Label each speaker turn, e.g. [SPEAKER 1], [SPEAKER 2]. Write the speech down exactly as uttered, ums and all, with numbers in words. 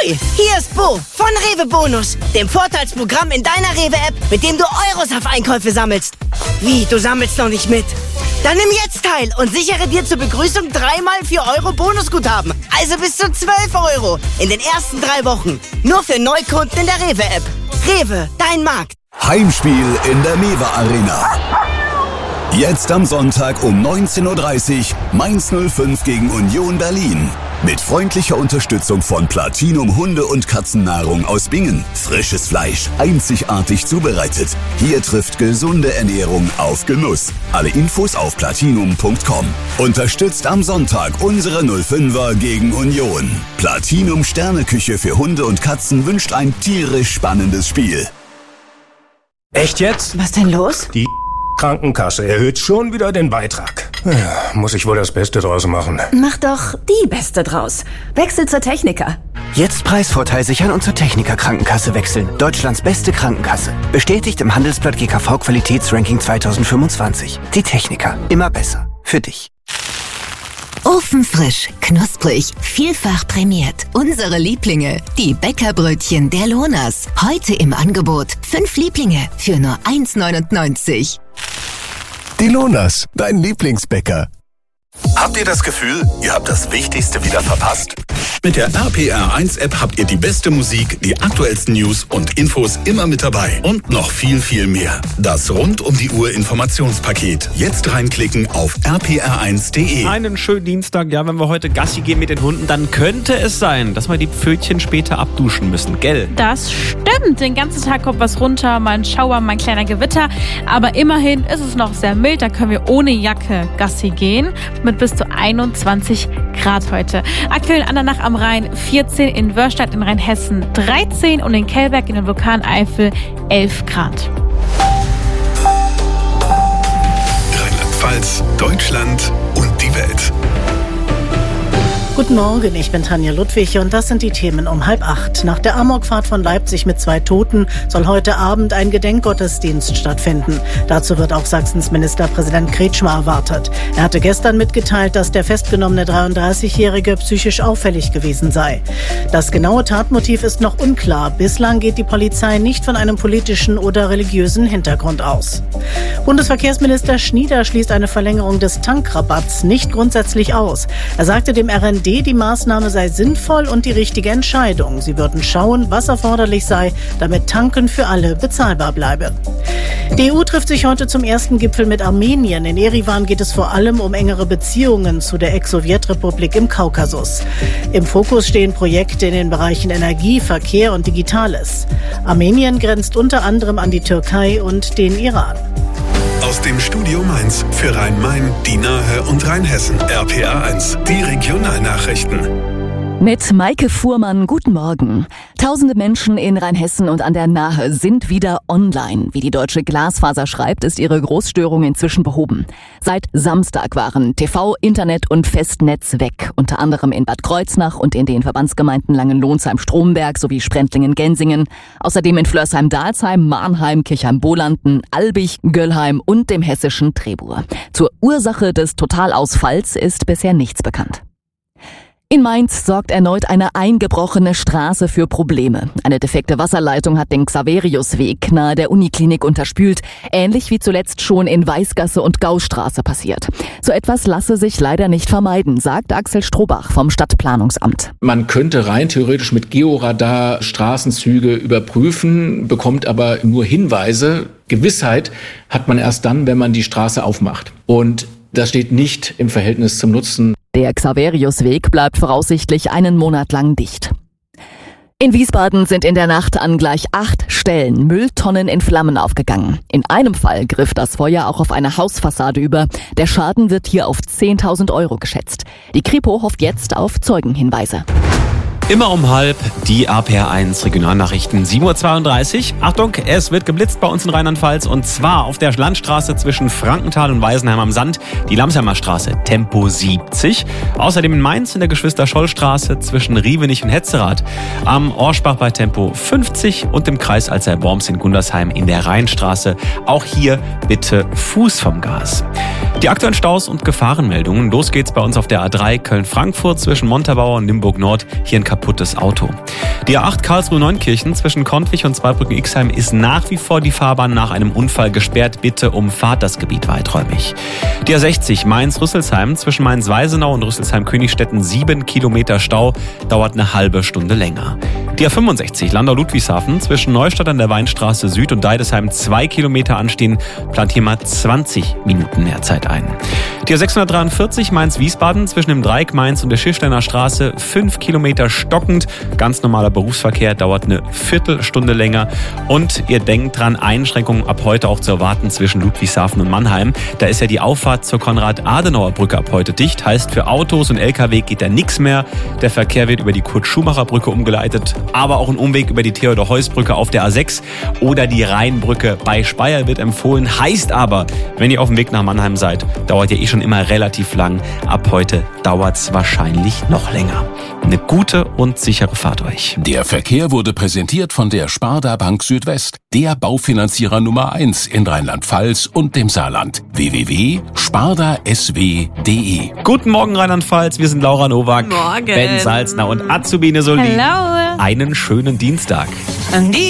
[SPEAKER 1] Ahoi, hier ist Bo von Rewe Bonus, dem Vorteilsprogramm in deiner Rewe-App, mit dem du Euros auf Einkäufe sammelst. Wie, du sammelst noch nicht mit? Dann nimm jetzt teil und sichere dir zur Begrüßung dreimal vier Euro Bonusguthaben. Also bis zu zwölf Euro in den ersten drei Wochen. Nur für Neukunden in der Rewe-App. Rewe, dein Markt.
[SPEAKER 2] Heimspiel in der Mewa Arena. Jetzt am Sonntag um neunzehn Uhr dreißig Mainz null fünf gegen Union Berlin. Mit freundlicher Unterstützung von Platinum Hunde- und Katzennahrung aus Bingen. Frisches Fleisch, einzigartig zubereitet. Hier trifft gesunde Ernährung auf Genuss. Alle Infos auf platinum punkt com. Unterstützt am Sonntag unsere null fünfer gegen Union. Platinum Sterneküche für Hunde und Katzen wünscht ein tierisch spannendes Spiel.
[SPEAKER 3] Echt jetzt?
[SPEAKER 1] Was denn los?
[SPEAKER 3] Die Krankenkasse erhöht schon wieder den Beitrag. Ja, muss ich wohl das Beste draus machen.
[SPEAKER 4] Mach doch die Beste draus. Wechsel zur Techniker.
[SPEAKER 5] Jetzt Preisvorteil sichern und zur Techniker Krankenkasse wechseln. Deutschlands beste Krankenkasse. Bestätigt im Handelsblatt G K V Qualitätsranking zwanzig fünfundzwanzig. Die Techniker. Immer besser. Für dich.
[SPEAKER 6] Ofenfrisch, knusprig, vielfach prämiert. Unsere Lieblinge, die Bäckerbrötchen der Lohners. Heute im Angebot. Fünf Lieblinge für nur eins neunundneunzig.
[SPEAKER 7] Die Lohners, dein Lieblingsbäcker.
[SPEAKER 2] Habt ihr das Gefühl, ihr habt das Wichtigste wieder verpasst? Mit der R P R eins App habt ihr die beste Musik, die aktuellsten News und Infos immer mit dabei. Und noch viel, viel mehr. Das rund um die Uhr Informationspaket. Jetzt reinklicken auf r p r eins punkt d e.
[SPEAKER 8] Einen schönen Dienstag. Ja, wenn wir heute Gassi gehen mit den Hunden, dann könnte es sein, dass wir die Pfötchen später abduschen müssen, gell?
[SPEAKER 9] Das stimmt. Den ganzen Tag kommt was runter, mal ein Schauer, mal ein kleiner Gewitter. Aber immerhin ist es noch sehr mild. Da können wir ohne Jacke Gassi gehen. Mit bis zu einundzwanzig Grad heute. Aktuell in Andernach am Rhein vierzehn, in Wörstadt in Rheinhessen dreizehn und in Kellberg in der Vulkaneifel elf Grad.
[SPEAKER 2] Rheinland-Pfalz, Deutschland und die Welt.
[SPEAKER 10] Guten Morgen, ich bin Tanja Ludwig und das sind die Themen um halb acht. Nach der Amokfahrt von Leipzig mit zwei Toten soll heute Abend ein Gedenkgottesdienst stattfinden. Dazu wird auch Sachsens Ministerpräsident Kretschmer erwartet. Er hatte gestern mitgeteilt, dass der festgenommene dreiunddreißigjährige psychisch auffällig gewesen sei. Das genaue Tatmotiv ist noch unklar. Bislang geht die Polizei nicht von einem politischen oder religiösen Hintergrund aus. Bundesverkehrsminister Schnieder schließt eine Verlängerung des Tankrabatts nicht grundsätzlich aus. Er sagte dem R N D, die Maßnahme sei sinnvoll und die richtige Entscheidung. Sie würden schauen, was erforderlich sei, damit Tanken für alle bezahlbar bleibe. Die E U trifft sich heute zum ersten Gipfel mit Armenien. In Erivan geht es vor allem um engere Beziehungen zu der Ex-Sowjetrepublik im Kaukasus. Im Fokus stehen Projekte in den Bereichen Energie, Verkehr und Digitales. Armenien grenzt unter anderem an die Türkei und den Iran.
[SPEAKER 2] Aus dem Studio Mainz für Rhein-Main, die Nahe und Rheinhessen. R P R eins, die Regionalnachrichten.
[SPEAKER 11] Mit Maike Fuhrmann, guten Morgen. Tausende Menschen in Rheinhessen und an der Nahe sind wieder online. Wie die Deutsche Glasfaser schreibt, ist ihre Großstörung inzwischen behoben. Seit Samstag waren T V, Internet und Festnetz weg. Unter anderem in Bad Kreuznach und in den Verbandsgemeinden Langenlohnsheim-Stromberg sowie Sprendlingen-Gensingen. Außerdem in Flörsheim-Dalsheim, Marnheim, Kirchheim-Bolanden, Albig, Göllheim und dem hessischen Trebur. Zur Ursache des Totalausfalls ist bisher nichts bekannt. In Mainz sorgt erneut eine eingebrochene Straße für Probleme. Eine defekte Wasserleitung hat den Xaveriusweg nahe der Uniklinik unterspült, ähnlich wie zuletzt schon in Weißgasse und Gaustraße passiert. So etwas lasse sich leider nicht vermeiden, sagt Axel Strohbach vom Stadtplanungsamt.
[SPEAKER 12] Man könnte rein theoretisch mit Georadar Straßenzüge überprüfen, bekommt aber nur Hinweise. Gewissheit hat man erst dann, wenn man die Straße aufmacht. Und das steht nicht im Verhältnis zum Nutzen.
[SPEAKER 11] Der Xaveriusweg bleibt voraussichtlich einen Monat lang dicht. In Wiesbaden sind in der Nacht an gleich acht Stellen Mülltonnen in Flammen aufgegangen. In einem Fall griff das Feuer auch auf eine Hausfassade über. Der Schaden wird hier auf zehntausend Euro geschätzt. Die Kripo hofft jetzt auf Zeugenhinweise.
[SPEAKER 8] Immer um halb die R P R eins Regionalnachrichten, sieben Uhr zweiunddreißig. Achtung, es wird geblitzt bei uns in Rheinland-Pfalz und zwar auf der Landstraße zwischen Frankenthal und Weisenheim am Sand, die Lamsheimer Straße, Tempo siebzig. Außerdem in Mainz in der Geschwister-Scholl-Straße zwischen Rievenich und Hetzerath, am Orschbach bei Tempo fünfzig und im Kreis Alzey-Worms in Gundersheim in der Rheinstraße. Auch hier bitte Fuß vom Gas. Die aktuellen Staus und Gefahrenmeldungen. Los geht's bei uns auf der A drei Köln-Frankfurt zwischen Montabaur und Limburg Nord. Hier ein kaputtes Auto. Die A acht Karlsruhe-Neunkirchen zwischen Kontwich und Zweibrücken-Ixheim ist nach wie vor die Fahrbahn nach einem Unfall gesperrt. Bitte umfahrt das Gebiet weiträumig. Die A sechzig Mainz-Rüsselsheim zwischen Mainz-Weisenau und Rüsselsheim-Königstetten sieben Kilometer Stau, dauert eine halbe Stunde länger. Die A fünfundsechzig Landau-Ludwigshafen zwischen Neustadt an der Weinstraße Süd und Deidesheim zwei Kilometer anstehen, plant hier mal zwanzig Minuten mehr Zeit ein. Die A sechshundertdreiundvierzig Mainz-Wiesbaden zwischen dem Dreieck Mainz und der Schilfsteiner Straße fünf Kilometer stockend. Ganz normaler Berufsverkehr, dauert eine Viertelstunde länger. Und ihr denkt dran, Einschränkungen ab heute auch zu erwarten zwischen Ludwigshafen und Mannheim. Da ist ja die Auffahrt zur Konrad-Adenauer-Brücke ab heute dicht. Heißt, für Autos und L K W geht da nichts mehr. Der Verkehr wird über die Kurt-Schumacher-Brücke umgeleitet, aber auch ein Umweg über die Theodor-Heuss-Brücke auf der A sechs oder die Rheinbrücke bei Speyer wird empfohlen. Heißt aber, wenn ihr auf dem Weg nach Mannheim seid, dauert ja eh schon immer relativ lang. Ab heute dauert es wahrscheinlich noch länger. Eine gute und sichere Fahrt euch.
[SPEAKER 13] Der Verkehr wurde präsentiert von der Sparda Bank Südwest, der Baufinanzierer Nummer eins in Rheinland-Pfalz und dem Saarland. w w w punkt sparda s w punkt d e.
[SPEAKER 8] Guten Morgen Rheinland-Pfalz, wir sind Laura Nowak,
[SPEAKER 9] Morgen.
[SPEAKER 8] Ben Salzner und Azubine Soldi.
[SPEAKER 9] Hello.
[SPEAKER 8] Einen schönen Dienstag.